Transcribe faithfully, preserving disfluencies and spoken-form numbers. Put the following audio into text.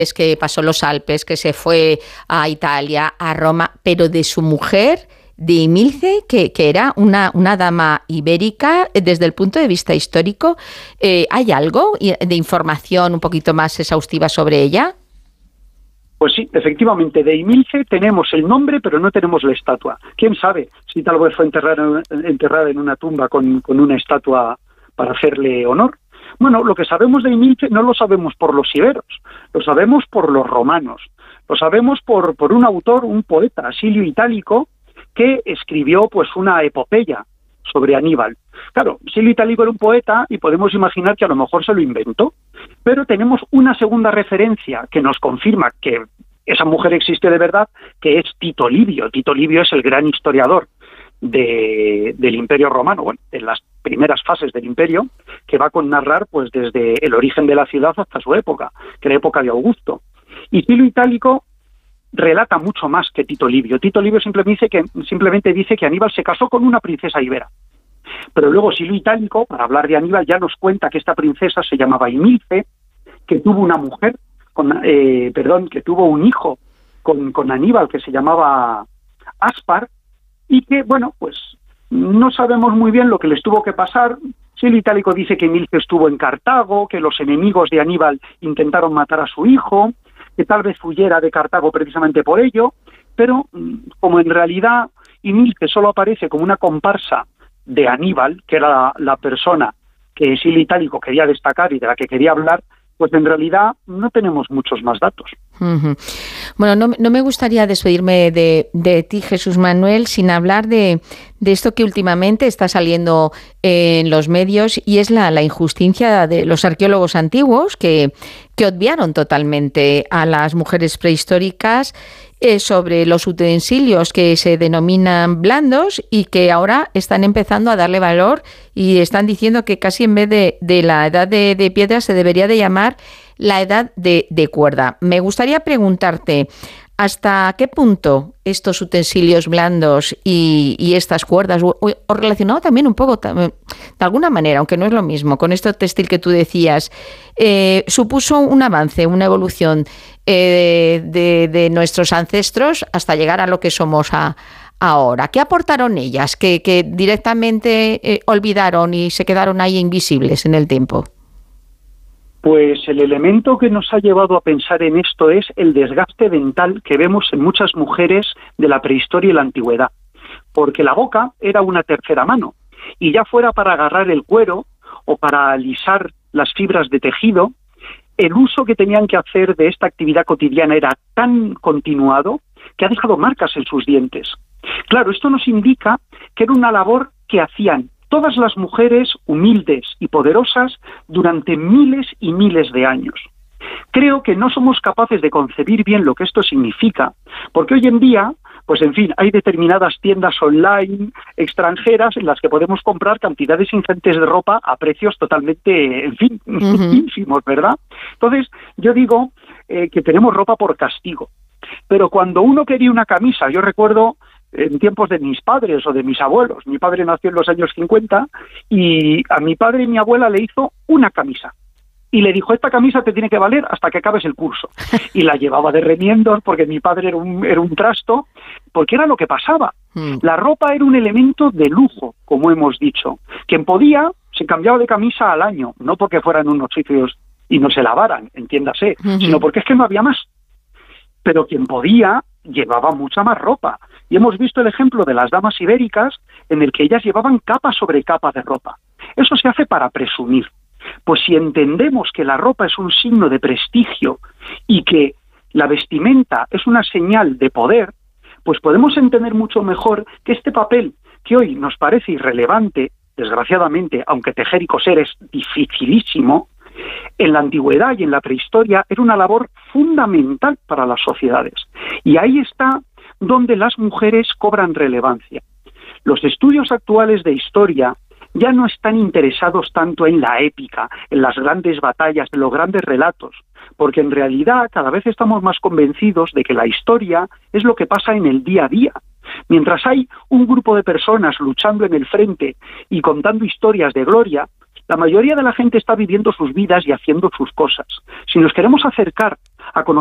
es que pasó los Alpes, que se fue a Italia, a Roma, pero de su mujer, de Emilce, que, que era una, una dama ibérica, desde el punto de vista histórico, eh, ¿hay algo de información un poquito más exhaustiva sobre ella? Pues sí, efectivamente, de Emilce tenemos el nombre, pero no tenemos la estatua. ¿Quién sabe si tal vez fue enterrada, enterrada en una tumba con, con una estatua para hacerle honor? Bueno, lo que sabemos de Emilce no lo sabemos por los iberos, lo sabemos por los romanos, lo sabemos por, por un autor, un poeta, Silio Itálico, que escribió pues una epopeya sobre Aníbal. Claro, Silio Itálico era un poeta y podemos imaginar que a lo mejor se lo inventó, pero tenemos una segunda referencia que nos confirma que esa mujer existe de verdad, que es Tito Livio. Tito Livio es el gran historiador de, del Imperio Romano, bueno, en las primeras fases del Imperio, que va con narrar pues desde el origen de la ciudad hasta su época, que era época de Augusto. Y Silio Itálico relata mucho más que Tito Livio. Tito Livio simplemente dice que, simplemente dice que Aníbal se casó con una princesa ibera. Pero luego Silio Itálico, para hablar de Aníbal, ya nos cuenta que esta princesa se llamaba Emilce, que tuvo una mujer, con, eh, perdón, que tuvo un hijo con, con Aníbal que se llamaba Aspar, y que, bueno, pues no sabemos muy bien lo que les tuvo que pasar. Silio Itálico dice que Emilce estuvo en Cartago, que los enemigos de Aníbal intentaron matar a su hijo, que tal vez huyera de Cartago precisamente por ello, pero como en realidad Emilce solo aparece como una comparsa de Aníbal, que era la, la persona que Silio Itálico quería destacar y de la que quería hablar, pues en realidad no tenemos muchos más datos. Uh-huh. Bueno, no, no me gustaría despedirme de, de ti, Jesús Manuel, sin hablar de, de esto que últimamente está saliendo en los medios, y es la, la injusticia de los arqueólogos antiguos que, que obviaron totalmente a las mujeres prehistóricas eh, sobre los utensilios que se denominan blandos y que ahora están empezando a darle valor y están diciendo que casi en vez de, de la edad de, de piedra se debería de llamar la edad de, de cuerda. Me gustaría preguntarte, ¿hasta qué punto estos utensilios blandos y, y estas cuerdas, o, o relacionado también un poco, de alguna manera, aunque no es lo mismo, con esto textil que tú decías, eh, supuso un avance, una evolución eh, de, de nuestros ancestros hasta llegar a lo que somos a, ahora? ¿Qué aportaron ellas que, que directamente eh, olvidaron y se quedaron ahí invisibles en el tiempo? Pues el elemento que nos ha llevado a pensar en esto es el desgaste dental que vemos en muchas mujeres de la prehistoria y la antigüedad, porque la boca era una tercera mano, y ya fuera para agarrar el cuero o para alisar las fibras de tejido, el uso que tenían que hacer de esta actividad cotidiana era tan continuado que ha dejado marcas en sus dientes. Claro, esto nos indica que era una labor que hacían todas las mujeres humildes y poderosas durante miles y miles de años. Creo que no somos capaces de concebir bien lo que esto significa, porque hoy en día, pues en fin, hay determinadas tiendas online extranjeras en las que podemos comprar cantidades ingentes de ropa a precios totalmente, en fin, uh-huh. ínfimos, ¿verdad? Entonces, yo digo eh, que tenemos ropa por castigo, pero cuando uno quería una camisa, yo recuerdo en tiempos de mis padres o de mis abuelos. Mi padre nació en los años cincuenta y a mi padre y mi abuela le hizo una camisa. Y le dijo, esta camisa te tiene que valer hasta que acabes el curso. Y la llevaba de remiendos porque mi padre era un, era un trasto, porque era lo que pasaba. Mm. La ropa era un elemento de lujo, como hemos dicho. Quien podía se cambiaba de camisa al año, no porque fueran unos sitios y no se lavaran, entiéndase, mm-hmm. sino porque es que no había más. Pero quien podía llevaba mucha más ropa. Y hemos visto el ejemplo de las damas ibéricas en el que ellas llevaban capa sobre capa de ropa. Eso se hace para presumir. Pues si entendemos que la ropa es un signo de prestigio y que la vestimenta es una señal de poder, pues podemos entender mucho mejor que este papel, que hoy nos parece irrelevante, desgraciadamente, aunque tejer y coser es dificilísimo, en la antigüedad y en la prehistoria era una labor fundamental para las sociedades. Y ahí está donde las mujeres cobran relevancia. Los estudios actuales de historia ya no están interesados tanto en la épica, en las grandes batallas, en los grandes relatos, porque en realidad cada vez estamos más convencidos de que la historia es lo que pasa en el día a día. Mientras hay un grupo de personas luchando en el frente y contando historias de gloria, La mayoría de la gente está viviendo sus vidas y haciendo sus cosas. Si nos queremos acercar a conocer